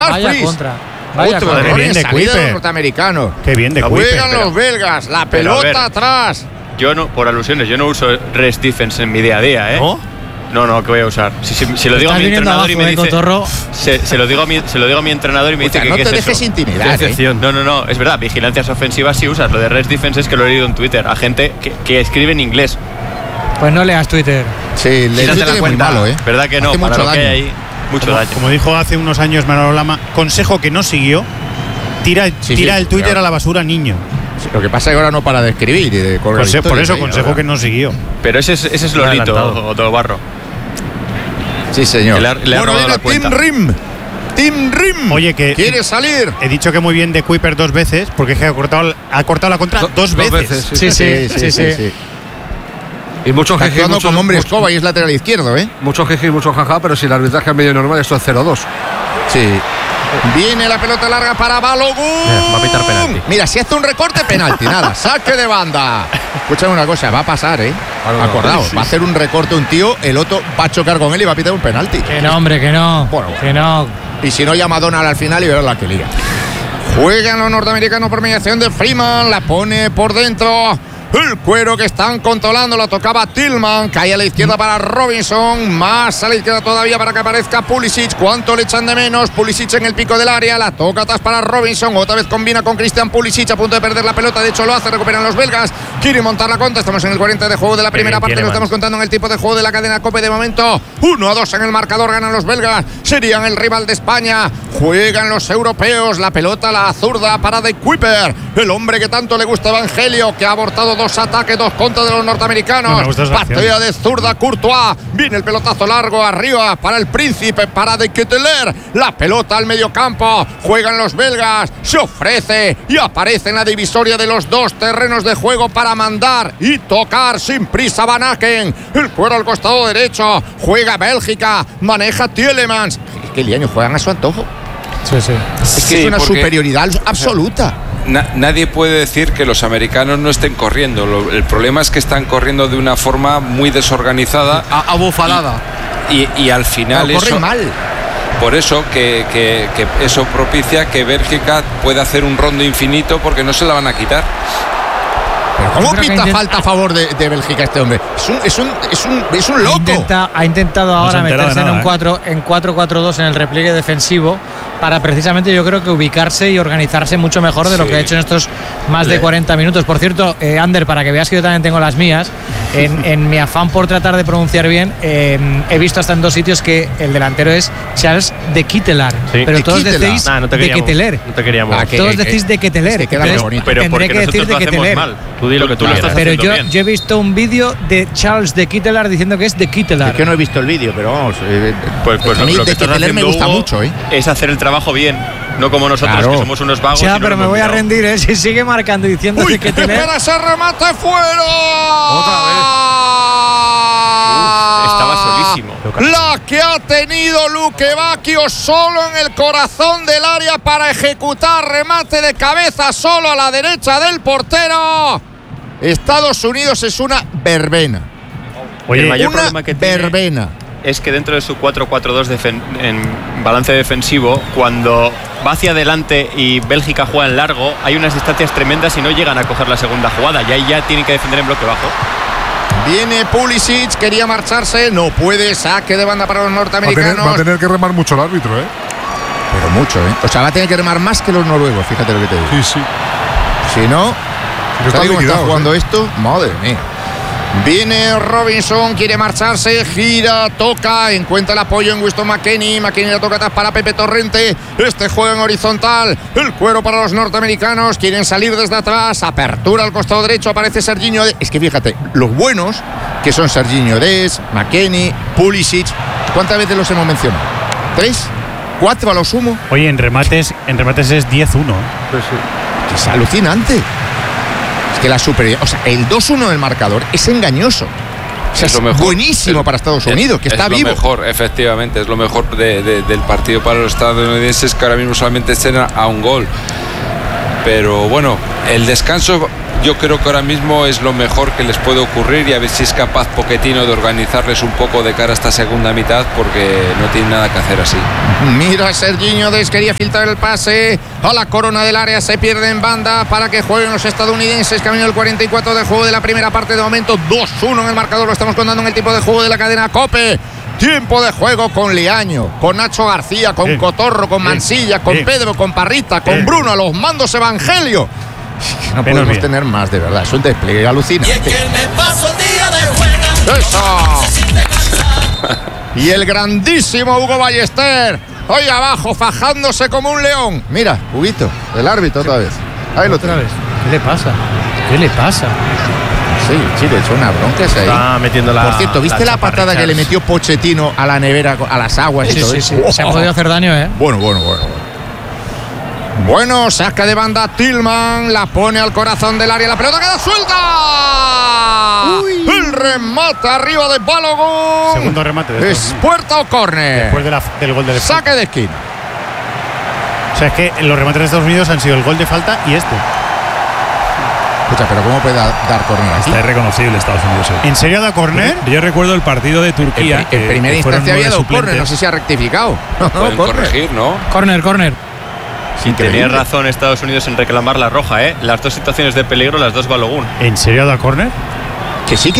Vaya contra. Vaya otro contra. error bien en de salida Kuiper. del norteamericano. Qué bien de Juegan Kuiper. los belgas, la pero a ver. pelota atrás. Yo no, por alusiones, yo no uso rest defense en mi día a día, ¿eh? ¿No? No, que voy a usar. Si lo digo a mi entrenador y me dice. Cotorro. Se lo digo a mi entrenador y me dice Puta, que no qué te es dejes eso. intimidar. No, es verdad, vigilancias ofensivas sí usas. Lo de rest defense es que lo he leído en Twitter a gente que escribe en inglés. Pues no leas Twitter. Sí, le Quítate la es muy cuenta. malo, ¿eh? ¿Verdad que no? Hace Para mucho lo que hay daño. ahí, mucho daño. Como dijo hace unos años Manolo Lama, consejo que no siguió, tira el Twitter claro. a la basura, niño. Lo que pasa es que ahora no para de escribir y de correr. Por eso, consejo que no siguió. Pero ese es Lolito, Otto Barro. Sí, señor. Que le ha bueno, robado la viene cuenta. Tim Rim. Oye, que quiere salir. he dicho que muy bien de Kuiper 2 veces, porque es que ha cortado la contra dos veces. Sí. Y mucho Está jeje, actuando como hombre escoba y es lateral izquierdo, ¿eh? mucho jeje y mucho jaja, pero si el arbitraje es medio normal, esto es 0-2. Sí. Viene la pelota larga para Balogun. Va a pitar penalti. Mira, si hace un recorte, penalti. Nada, saque de banda. Escúchame una cosa, va a pasar, ¿eh? Claro, Acordaos, sí. va a hacer un recorte un tío, el otro va a chocar con él y va a pitar un penalti. Que no, hombre, que no. Bueno. Que no. Y si no, llama a Donald al final y verás la que liga. Juegan los norteamericanos por mediación de Freeman, la pone por dentro. El cuero que están controlando, lo tocaba Tillman, cae a la izquierda para Robinson, más a la izquierda todavía para que aparezca Pulisic. ¿Cuánto le echan de menos? Pulisic en el pico del área, la toca atrás para Robinson, otra vez combina con Christian Pulisic, a punto de perder la pelota, de hecho lo hace, recuperan los belgas, quiere montar la contra, estamos en el 40 de juego de la primera parte, lo estamos contando en el tipo de juego de la cadena COPE de momento, 1-2 en el marcador, ganan los belgas, serían el rival de España, juegan los europeos, la pelota, la zurda para De Kuiper, el hombre que tanto le gusta a Evangelio, que ha abortado 2 ataques, 2 contra de los norteamericanos. No me gusta esa Patea de zurda Courtois. Viene el pelotazo largo arriba para el príncipe, para De Ketelaere. La pelota al mediocampo. Juegan los belgas. Se ofrece y aparece en la divisoria de los 2 terrenos de juego para mandar y tocar sin prisa Van Aken. El cuero al costado derecho. Juega Bélgica. Maneja Tielemans. Qué liaño, juegan a su antojo. Sí. Es que es una superioridad absoluta. Nadie puede decir que los americanos no estén corriendo. El problema es que están corriendo de una forma muy desorganizada. Abufalada. Y al final Pero corren eso. mal. Por eso que eso propicia que Bélgica pueda hacer un rondo infinito porque no se la van a quitar. Pero ¿cómo Yo creo que pinta falta a favor de Bélgica este hombre? Es un loco. Ha intentado No se ahora entera de meterse nada, en 4-4-2 en el repliegue defensivo para precisamente, yo creo que ubicarse y organizarse mucho mejor de lo que ha hecho en estos más de 40 minutos. Por cierto, Ander, para que veas que yo también tengo las mías, en mi afán por tratar de pronunciar bien, he visto hasta en 2 sitios que el delantero es Charles de Ketelaere. Sí. Pero De todos Ketelaere. decís No te de queríamos. Ketelaere. No te queríamos. Ah, que- Todos decís de Ketelaere. es que queda muy bonito. Pero tendré porque que decir nosotros de lo hacemos Ketelaere. mal. Tú di lo que tú Claro. quieras. Pero haciendo bien. yo he visto un vídeo de Charles de Ketelaere diciendo que es de Ketelaere. Es que no he visto el vídeo, pero vamos. Pues a mí lo que de estás Ketelaere me haciendo, gusta Hugo, mucho, ¿eh? es hacer el trabajo bien, no como nosotros, Claro. que somos unos vagos. Ya, y no pero lo me hemos voy a mirado. rendir, ¿eh? Si sigue marcando y diciendo ¡Uy! que tiene. ¡Espera ese remate fuera! Estaba solísimo. La que ha tenido Luque Bacchio solo en el corazón del área para ejecutar remate de cabeza solo a la derecha del portero. Estados Unidos es una verbena. Oye, El mayor Una problema que tiene verbena. es que dentro de su 4-4-2 en balance defensivo, cuando va hacia adelante y Bélgica juega en largo, hay unas distancias tremendas y no llegan a coger la segunda jugada. Y ahí ya tienen que defender en bloque bajo. Viene Pulisic, quería marcharse, no puede, saque de banda para los Va norteamericanos. a tener que remar mucho el árbitro, ¿eh? Pero mucho, ¿eh? O sea, va a tener que remar más que los noruegos, fíjate lo que te digo. Sí, sí. Si no, Pero tal y como está liquidados, jugando esto, madre mía. Viene Robinson, quiere marcharse, gira, toca, encuentra el apoyo en Winston McKennie. McKennie la toca atrás para Pepe Torrente. Este juego en horizontal, el cuero para los norteamericanos. Quieren salir desde atrás, apertura al costado derecho, aparece Serginho. Es que fíjate, los buenos, que son Serginho Dest, McKennie, Pulisic. ¿Cuántas veces los hemos mencionado? ¿3? ¿4 a lo sumo? oye, en remates es 10-1. Pues sí. Que es alucinante. Es que la superioridad, o sea, el 2-1 del marcador es engañoso. O sea, Es lo es mejor. buenísimo para Estados Unidos, que está es vivo. lo mejor, efectivamente, es lo mejor del partido para los estadounidenses, que ahora mismo solamente estén a un gol. Pero bueno, el descanso yo creo que ahora mismo es lo mejor que les puede ocurrir, y a ver si es capaz Pochettino de organizarles un poco de cara a esta segunda mitad, porque no tiene nada que hacer así. Mira, Serginho Dest quería filtrar el pase a la corona del área, se pierde en banda para que jueguen los estadounidenses. Camino el 44 de juego de la primera parte. De momento 2-1 en el marcador, lo estamos contando en el tipo de juego de la cadena COPE. Tiempo de juego con Liaño, con Nacho García, con Cotorro, con Mansilla, con Pedro, con Parrita, con Bruno, a los mandos Evangelio. No podemos tener más, de verdad, es un despliegue alucinante. ¡Eso! Y el grandísimo Hugo Ballester, hoy abajo, fajándose como un león. Mira, Huguito, el árbitro otra vez. Ahí lo otra vez. ¿Qué le pasa? ¿Qué le pasa? Sí, le echó una bronca ese ahí. Está metiendo la. Por cierto, ¿viste la patada que le metió Pochettino a la nevera, a las aguas y todo eso? Se ha podido hacer daño, ¿eh? Bueno, saca de banda Tillman, la pone al corazón del área, la pelota queda suelta. Uy. El remate arriba de Balogun. Segundo remate. ¿Es puerta o córner? Después del gol de falta. Saque de esquina. O sea, es que los remates de Estados Unidos han sido el gol de falta y este. Escucha, pero ¿cómo puede dar córner aquí? Está irreconocible Estados Unidos. ¿En serio da córner? Yo recuerdo el partido de Turquía. En primera instancia había dado córner, no sé si ha rectificado. Pueden corregir, ¿no? Córner. Sí, tenía razón Estados Unidos en reclamar la roja, ¿eh? Las dos situaciones de peligro, las dos Balogun. ¿En serio da córner? Que sí.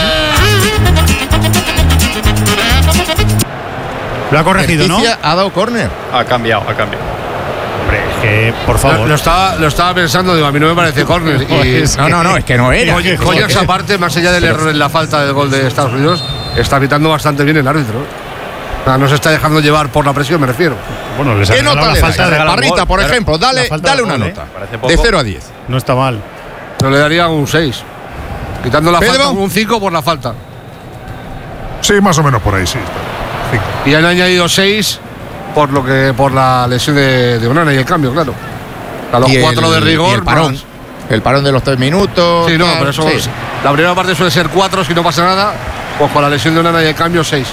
Lo ha corregido, ¿no? Ha dado córner. Ha cambiado. Hombre, es que, por favor. Lo estaba pensando, digo, a mí no me parece córner. No, es que no era. Oye, Hoyers, aparte, más allá del error en la falta del gol de Estados Unidos, está pitando bastante bien el árbitro. O sea, no se está dejando llevar por la presión, me refiero. Bueno, les ¿Qué nota le das? Parrita, por ejemplo, dale una nota. De 0 a 10. No está mal. Yo le daría un 6. Quitando la ¿Pedro? falta, un 5 por la falta. Sí, más o menos por ahí, sí. Y han añadido 6 por la lesión de Onana y el cambio, claro. A los 4 de rigor. Y el parón. El parón de los 3 minutos. Sí, no, pero eso es, la primera parte suele ser 4 si no pasa nada. Pues con la lesión de Onana y el cambio, 6.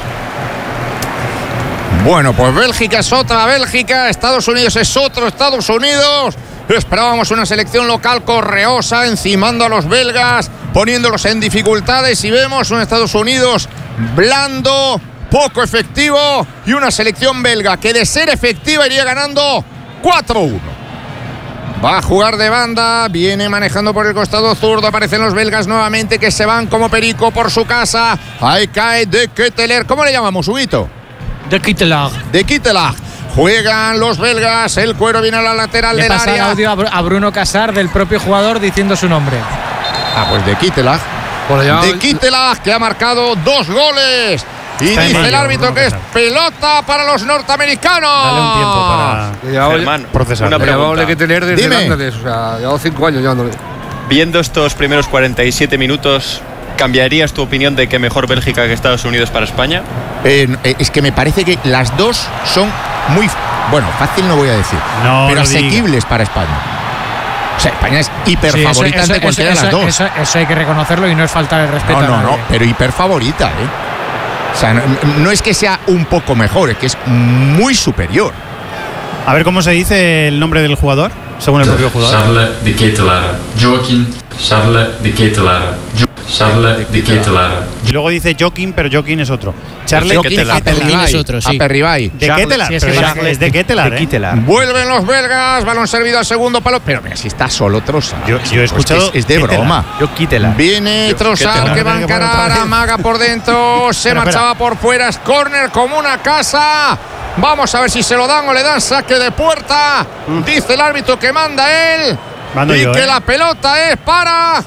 Bueno, pues Bélgica es otra Bélgica, Estados Unidos es otro Estados Unidos. Esperábamos una selección local correosa, encimando a los belgas, poniéndolos en dificultades, y vemos un Estados Unidos blando, poco efectivo, y una selección belga que, de ser efectiva, iría ganando 4-1. Va a jugar de banda, viene manejando por el costado zurdo, aparecen los belgas nuevamente, que se van como perico por su casa. Ahí cae De Ketelaere. ¿Cómo le llamamos, Huguito? De Ketelaere. Juegan los belgas, el cuero viene a la lateral del área. Le pasa el audio a Bruno Casar del propio jugador diciendo su nombre. Pues De Ketelaere. De Ketelaere, que ha marcado 2 goles. Y dice el árbitro que es pelota para los norteamericanos. Dale un tiempo para Germán, procesar. una pregunta. Que tener desde Dime. Bangladesh, o sea, llevado 5 años llevándole. Viendo estos primeros 47 minutos, ¿cambiarías tu opinión de que mejor Bélgica que Estados Unidos para España? Es que me parece que las dos son muy, bueno, fácil no voy a decir, pero asequibles para España. O sea, España es hiperfavorita ante cualquiera de las dos. Eso hay que reconocerlo y no es faltar el respeto a nadie. No, pero hiperfavorita, O sea, no es que sea un poco mejor, es que es muy superior. A ver cómo se dice el nombre del jugador, según el propio jugador. Charles De Ketelaere. Joaquín Charles De Ketelaere. Charles De Ketelaere. Y luego dice Joaquín, pero Joaquín es otro. Charles es otro, sí. Aperribay. De Ketelaere, es de Ketelaere. Vuelven los belgas, balón servido al segundo palo. Pero mira, si está solo Trossard. Yo he escuchado. Es de broma. Viene Trossard, que va a encarar, amaga por dentro, se marchaba por fuera, es córner como una casa. Vamos a ver si se lo dan o le dan saque de puerta. Dice el árbitro que manda él. Que la pelota es para...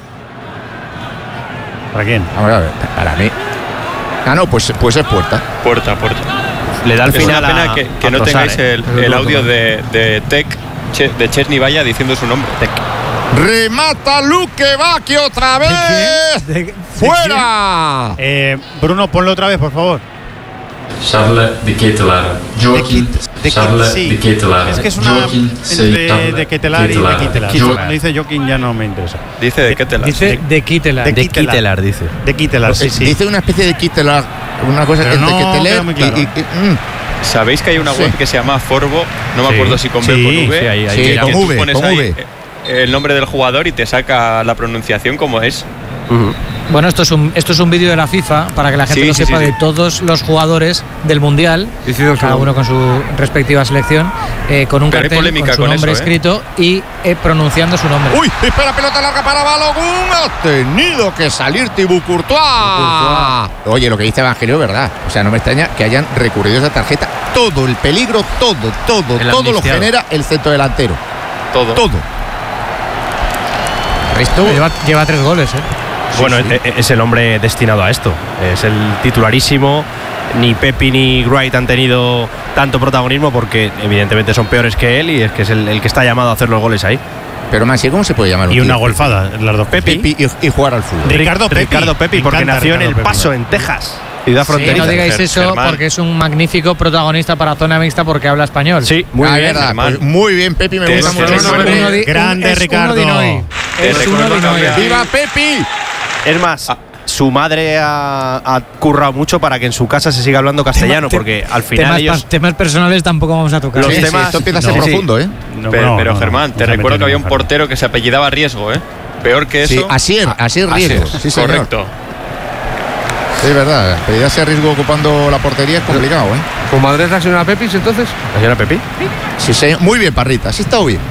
¿Para quién? Vamos a ver, para mí. No, pues es puerta. Puerta. Le da al Es final una pena que no tengáis el audio de Tec, de Chesney Vaya, diciendo su nombre. Tec. Remata Luque Bacchi otra vez. ¡Fuera! Bruno, ponlo otra vez, por favor. Charles De Ketelaere. Joaquín Charles De Ketelaere. Es que es una entre De Ketelaere y De Ketelaere. Cuando dice Joaquín ya no me interesa. Dice De Ketelaere. Dice De Ketelaere. De Ketelaere, dice. De Ketelaere, sí. Dice una especie de Ketelaere, una cosa Pero que no de Ketelaere. queda muy claro. ¿Sabéis que hay una web que se llama Forbo? No me acuerdo si con B o con V. Sí, con V, con V. el nombre del jugador y te saca la pronunciación como es. Bueno, esto es un vídeo de la FIFA para que la gente lo sepa de todos los jugadores del Mundial, cada uno con su respectiva selección, con un cartel con su nombre escrito y pronunciando su nombre. ¡Uy! Espera, pelota larga para Balogun. Ha tenido que salir Thibaut Courtois. Oye, lo que dice Evangelio es verdad. O sea, no me extraña que hayan recurrido a esa tarjeta. Todo el peligro, todo lo genera el centro delantero. Todo. El resto lleva 3 goles, Bueno, es el hombre destinado a esto. Es el titularísimo. Ni Pepi ni Wright han tenido tanto protagonismo porque evidentemente son peores que él y es que es el que está llamado a hacer los goles ahí. Pero Mansi, ¿cómo se puede llamar? Y una golfada, las dos. Pepi y jugar al fútbol. Ricardo Pepi, porque nació en El Paso, en Texas. Ciudad fronteriza. No digáis eso porque es un magnífico protagonista para zona mixta porque habla español. Sí, muy bien. Verdad, pues muy bien, Pepi, me gusta mucho. Grande Ricardo. ¡Viva Pepi! Es más, su madre ha currado mucho para que en su casa se siga hablando castellano, porque al final temas personales tampoco vamos a tocar. Los temas, esto empieza a ser profundo, ¿eh? Pero Germán, te recuerdo que había un portero que se apellidaba Riesgo, ¿eh? Peor que eso. Sí, así es Riesgo. Sí, correcto. Sí, es verdad. Pedirse a Riesgo ocupando la portería es complicado, ¿eh? ¿Con Madrid es la señora Pepis, entonces? ¿La señora Pepi? Sí, señor. Muy bien, Parrita. Sí, está bien.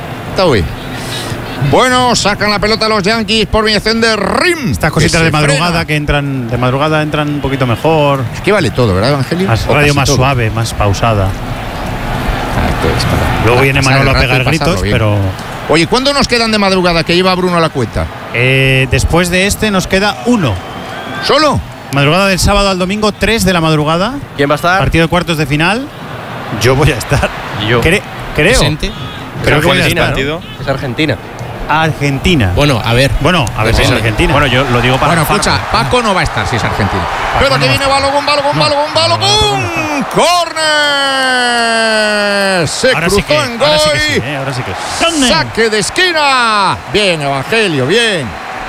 Bueno, sacan la pelota los Yankees por mediación de Rim. Estas cositas de madrugada que entran un poquito mejor. Es que vale todo, ¿verdad, Evangelio? Radio más todo. Suave, más pausada. Luego viene Manolo a pegar gritos, pero... Oye, ¿cuándo nos quedan de madrugada que lleva Bruno a la cuenta? Después de este nos queda 1. ¿Solo? Madrugada del sábado al domingo, 3 de la madrugada. ¿Quién va a estar? Partido de cuartos de final. Yo voy a estar. ¿Y yo? Creo. Creo que voy a estar. Es Argentina. Bueno, a ver si es Argentina. Bueno, yo lo digo para... Bueno, escucha, Paco no va a estar si es Argentina. Pero que viene Balogun. ¡Córner! Se cruzó en gol. Ahora sí que Saque de esquina. Bien, Evangelio, bien.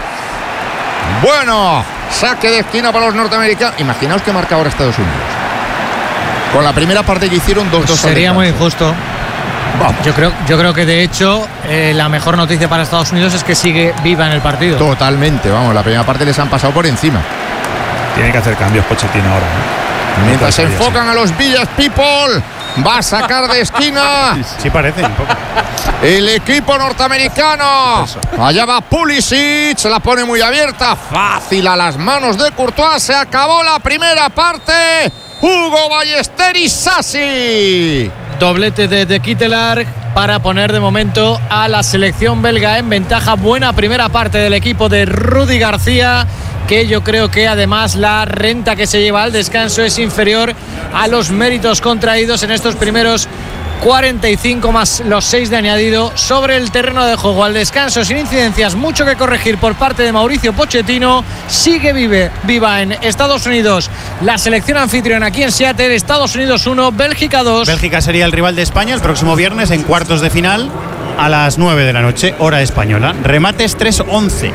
Bueno, saque de esquina para los norteamericanos. Imaginaos que marca ahora Estados Unidos. Con la primera parte que hicieron 2-2. Sería muy injusto. Vamos. Yo creo que de hecho la mejor noticia para Estados Unidos es que sigue viva en el partido. Totalmente, vamos, la primera parte les han pasado por encima. Tiene que hacer cambios Pochettino ahora, ¿no? Mientras se enfocan a los Village People, va a sacar de esquina. Sí parece un poco. El equipo norteamericano. Allá va Pulisic, se la pone muy abierta, fácil a las manos de Courtois. Se acabó la primera parte. Hugo Ballester Sassi. Doblete de Kittelar para poner de momento a la selección belga en ventaja. Buena primera parte del equipo de Rudy García, que yo creo que además la renta que se lleva al descanso es inferior a los méritos contraídos en estos primeros 45 más los 6 de añadido sobre el terreno de juego. Al descanso, sin incidencias, mucho que corregir por parte de Mauricio Pochettino. Sigue viva en Estados Unidos la selección anfitriona aquí en Seattle. Estados Unidos 1, Bélgica 2. Bélgica sería el rival de España el próximo viernes en cuartos de final a las 9 de la noche, hora española. Remates 3-11.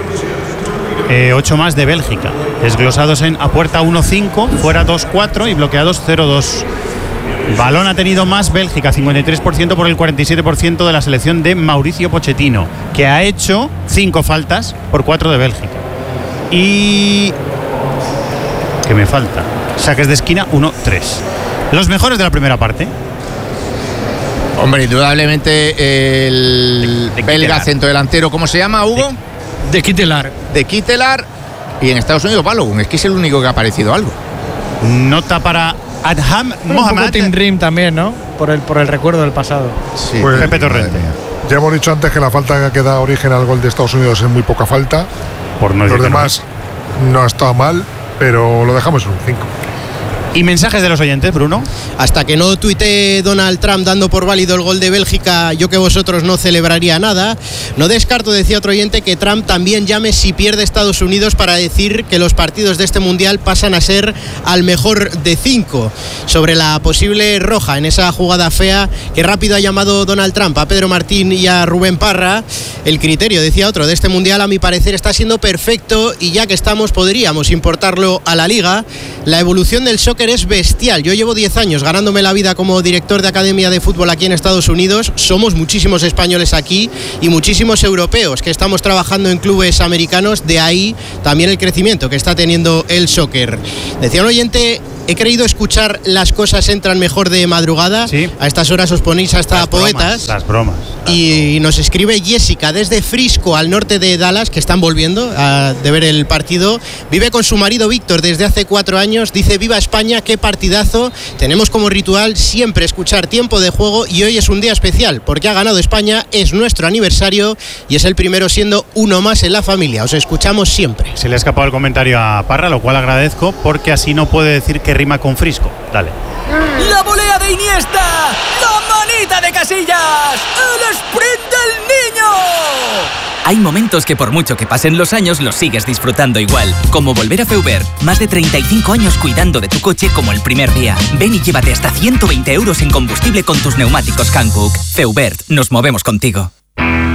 8 más de Bélgica. Desglosados a puerta 1-5, fuera 2-4 y bloqueados 0-2. Balón ha tenido más Bélgica, 53% por el 47% de la selección de Mauricio Pochettino, que ha hecho 5 faltas por 4 de Bélgica. Y... ¿qué me falta? Saques de esquina 1-3. Los mejores de la primera parte. Hombre, indudablemente el belga centrodelantero, ¿cómo se llama, Hugo? De Kittelar. De Kittelar. Y en Estados Unidos, Balogun. Es que es el único que ha aparecido algo. Nota para Adham Mohamed. Tim Rim también, ¿no? Por el recuerdo del pasado. Sí, pues, Pepe Torrente. Ya hemos dicho antes que la falta que da origen al gol de Estados Unidos es muy poca falta. Por no Los demás no ha estado mal, pero lo dejamos en un 5. ¿Y mensajes de los oyentes, Bruno? Hasta que no tuitee Donald Trump dando por válido el gol de Bélgica, yo que vosotros no celebraría nada. No descarto, decía otro oyente, que Trump también llame si pierde Estados Unidos para decir que los partidos de este mundial pasan a ser al mejor de 5. Sobre la posible roja en esa jugada fea que rápido ha llamado Donald Trump a Pedro Martín y a Rubén Parra. El criterio, decía otro, de este mundial a mi parecer está siendo perfecto y ya que estamos podríamos importarlo a la liga. La evolución del soccer soccer es bestial. Yo llevo 10 años ganándome la vida como director de academia de fútbol aquí en Estados Unidos. Somos muchísimos españoles aquí y muchísimos europeos que estamos trabajando en clubes americanos. De ahí también el crecimiento que está teniendo el soccer. Decía un oyente: he creído escuchar Las cosas entran mejor de madrugada. Sí. A estas horas os ponéis hasta Las poetas. bromas. Y nos escribe Jessica desde Frisco, al norte de Dallas, que están volviendo de ver el partido. Vive con su marido Víctor desde hace 4 años. Dice: viva España, qué partidazo. Tenemos como ritual siempre escuchar Tiempo de Juego y hoy es un día especial porque ha ganado España, es nuestro aniversario y es el primero siendo uno más en la familia. Os escuchamos siempre. Se le ha escapado el comentario a Parra, lo cual agradezco porque así no puede decir que rima con Frisco. Dale. La volea de Iniesta, la manita de Casillas, el sprint del niño. Hay momentos que por mucho que pasen los años los sigues disfrutando igual, como volver a Feubert. Más de 35 años cuidando de tu coche como el primer día. Ven y llévate hasta 120 € en combustible con tus neumáticos Hankook. Feubert, nos movemos contigo.